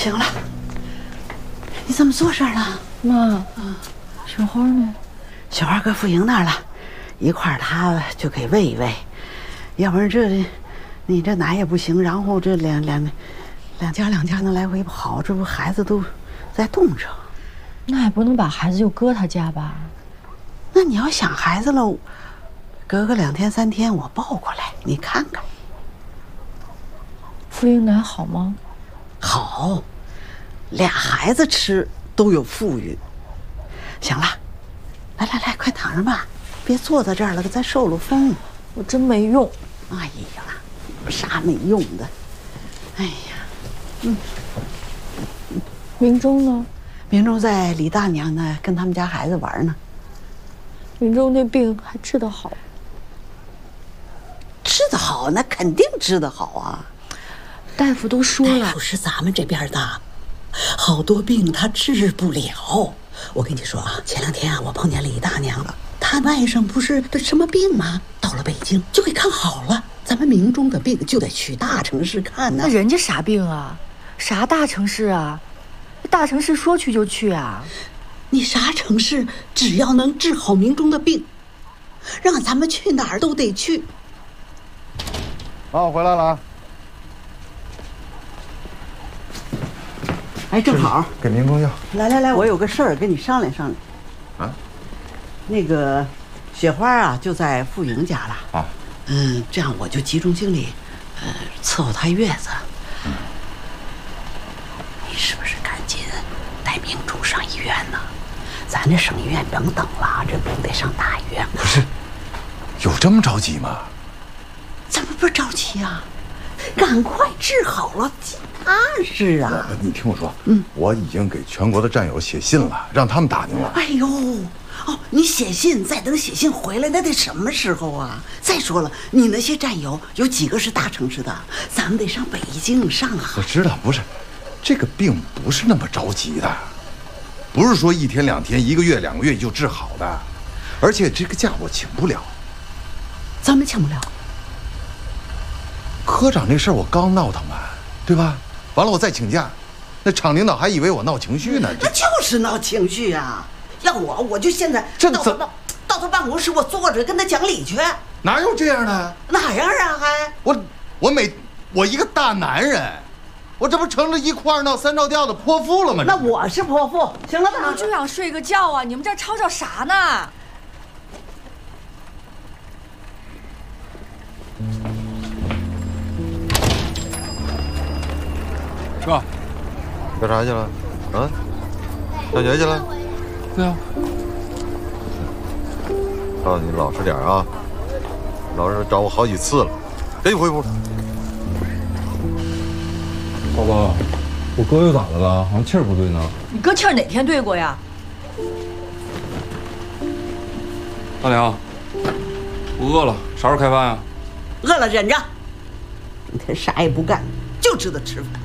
醒了，你怎么坐这儿了？ 妈，小花呢？ 小花搁傅莹那儿了，一块儿她就给喂一喂，要不然你这奶也不行，然后这两家能来回跑，这不孩子都在冻着。 那也不能把孩子就搁他家吧？ 那你要想孩子了，隔个2天3天我抱过来，你看看。 傅莹奶好吗？ 好，俩孩子吃都有富裕。行了，来，快躺着吧，别坐在这儿了，咱受了风。 我真没用。 哎呀，啥没用的。哎呀， 明忠呢？ 明忠在李大娘那跟他们家孩子玩呢。 明忠那病还治得好？ 治得好，那肯定治得好啊。 大夫都说了， 大夫是咱们这边的，好多病他治不了。我跟你说啊，前2天啊，我碰见李大娘了，她外甥不是得什么病吗？到了北京就给看好了。咱们明忠的病就得去大城市看呢。 那人家啥病啊？啥大城市啊？大城市说去就去啊？ 你啥城市只要能治好明忠的病，让咱们去哪儿都得去。 妈，我回来了啊！ 哎，正好给明忠药。 来，我有个事儿跟你商量商量。 啊？ 那个雪花啊，就在傅莹家了。 啊。 这样我就集中精力，伺候她月子。你是不是赶紧带明忠上医院呢？咱这省医院甭等了，这病得上大医院。 不是，有这么着急吗？ 怎么不着急啊？赶快治好了，踏实啊！ 你听我说，我已经给全国的战友写信了，让他们打听我。 哎呦，你写信，再等写信回来，那得什么时候啊？再说了，你那些战友有几个是大城市的？咱们得上北京、上海。 我知道，不是，这个病不是那么着急的，不是说1天2天、1个月2个月就治好的，而且这个假我请不了。 怎么请不了？ 科长那事儿我刚闹腾完，对吧？完了我再请假，那厂领导还以为我闹情绪呢。 那就是闹情绪啊！要我就现在到他办公室，我坐着跟他讲理去。 哪有这样的？ 哪样啊？还我一个大男人，我这不成了1哭2闹3上吊的泼妇了吗？ 那我是泼妇。行了吧？ 我就想睡个觉啊！你们这吵吵啥呢？ 哥， 干啥去了？啊？上学去了？ 对啊。 告诉你老实点啊！老师找我好几次了，赶紧回屋。 宝宝，我哥又咋的了？好像气儿不对呢。 你哥气儿哪天对过呀？ 大娘，我饿了，啥时候开饭呀？ 饿了忍着，整天啥也不干，就知道吃饭。